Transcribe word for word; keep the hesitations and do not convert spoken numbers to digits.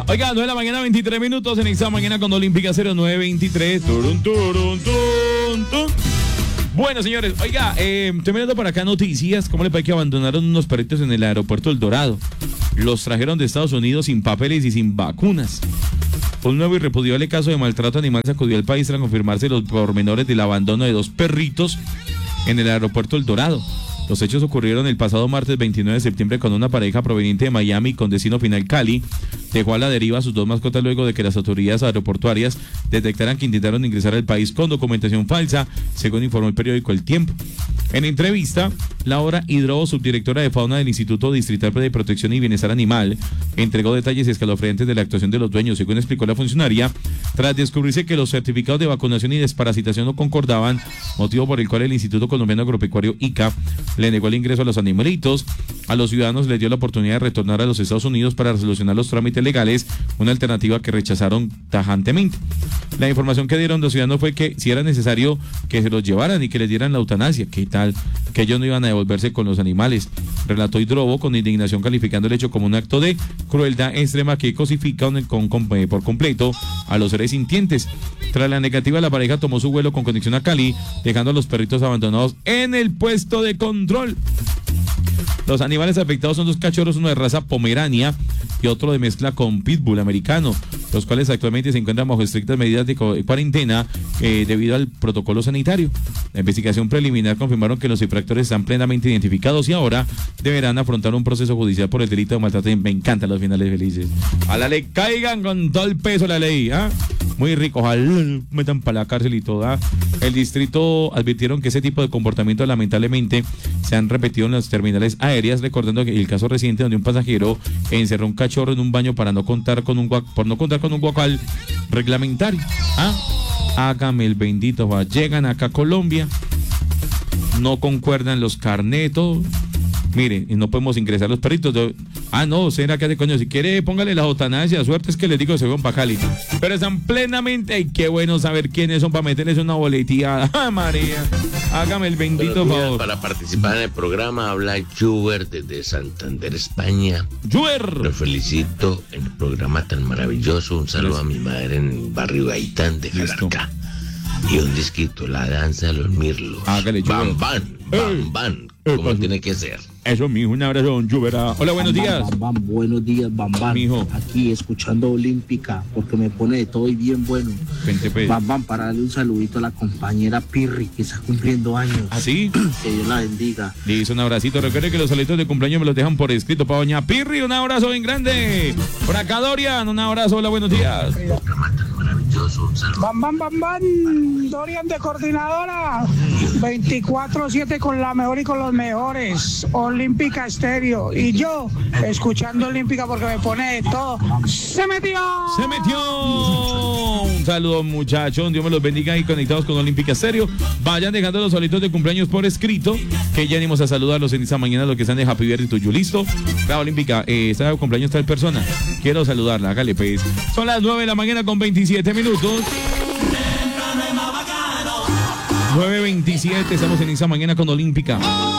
Olímpica. Oiga, nueve de la mañana, veintitrés minutos en esta mañana con Olímpica cero nueve veintitrés. Turun, turun, turun, turun. Bueno, señores, oiga, eh, estoy mirando por acá noticias. ¿Cómo le parece que abandonaron unos perritos en el aeropuerto El Dorado? Los trajeron de Estados Unidos sin papeles y sin vacunas. Un nuevo y repudiable caso de maltrato animal sacudió el país tras confirmarse los pormenores del abandono de dos perritos en el aeropuerto El Dorado. Los hechos ocurrieron el pasado martes veintinueve de septiembre cuando una pareja proveniente de Miami con destino final Cali dejó a la deriva a sus dos mascotas luego de que las autoridades aeroportuarias detectaran que intentaron ingresar al país con documentación falsa, según informó el periódico El Tiempo. En entrevista, Laura Hidrobo, subdirectora de fauna del Instituto Distrital de Protección y Bienestar Animal, entregó detalles escalofriantes de la actuación de los dueños, según explicó la funcionaria, tras descubrirse que los certificados de vacunación y desparasitación no concordaban, motivo por el cual el Instituto Colombiano Agropecuario I C A le negó el ingreso a los animalitos. A los ciudadanos les dio la oportunidad de retornar a los Estados Unidos para solucionar los trámites legales, una alternativa que rechazaron tajantemente. La información que dieron los ciudadanos fue que si era necesario que se los llevaran y que les dieran la eutanasia, ¿qué tal? Que ellos no iban a devolverse con los animales, relató Hidrobo con indignación, calificando el hecho como un acto de crueldad extrema que cosifica con, con, por completo a los seres sintientes. Tras la negativa, la pareja tomó su vuelo con conexión a Cali, dejando a los perritos abandonados en el puesto de control. Los animales afectados son dos cachorros, uno de raza pomerania y otro de mezcla con pitbull americano, los cuales actualmente se encuentran bajo estrictas medidas de cuarentena eh, debido al protocolo sanitario. La investigación preliminar confirmaron que los infractores están plenamente identificados y ahora deberán afrontar un proceso judicial por el delito de maltrato. Me encantan los finales felices. A la ley caigan con todo el peso de la ley, ¿ah? Muy rico, ojalá metan para la cárcel y todo. ¿ah? El distrito advirtieron que ese tipo de comportamientos lamentablemente se han repetido en las terminales aéreas, recordando que el caso reciente donde un pasajero encerró un cachorro en un baño para no contar con un por no contar con un guacal reglamentario. ¿Ah? Hágame el bendito, va. Llegan acá a Colombia, no concuerdan los carnetos. Mire, y no podemos ingresar los perritos. Ah, no, será que hace coño. Si quiere, póngale la eutanasia. Suerte es que les digo, se van para Cali. Pero están plenamente. Ay, qué bueno saber quiénes son para meterles una boleteada. ¡Ah, María! Hágame el bendito favor. Para participar en el programa habla Juber desde Santander, España. ¡Juber! Lo felicito en el programa tan maravilloso. Un saludo a mi madre en el barrio Gaitán de Calarcá. Y un disquito, La Danza de los Mirlos. Hágale, Bam, bam, bam, bam. Como tiene que ser. Eso, mijo, un abrazo, don Lluvera. Hola, buenos bam, días. Bam, bam, bam, buenos días, Bam, bam. Mijo. Aquí escuchando Olímpica, porque me pone de todo y bien bueno. Vente, pues. Bam, bam, para darle un saludito a la compañera Pirri, que está cumpliendo años. ¿Ah, sí? Que Dios la bendiga. Le hizo un abracito. Recuerde que los saluditos de cumpleaños me los dejan por escrito para doña Pirri. Un abrazo bien grande. Por acá, Dorian, un abrazo. Hola, buenos días. Bam, bam, bam, bam. Dorian de coordinadora. veinticuatro siete con la mejor y con los mejores. Olímpica Estéreo. Y yo, escuchando Olímpica porque me pone de todo. ¡Se metió! ¡Se metió! Un saludo, muchachos. Dios me los bendiga y conectados con Olímpica Estéreo. Vayan dejando los solitos de cumpleaños por escrito, que ya venimos a saludarlos en esta mañana, los que están de Happy Birthday to you. ¿Listo? Claro, Olímpica, eh, está de cumpleaños tal persona. Quiero saludarla. Hágale, pues. Son las nueve de la mañana con veintisiete minutos. nueve veintisiete, estamos en esta mañana con Olímpica.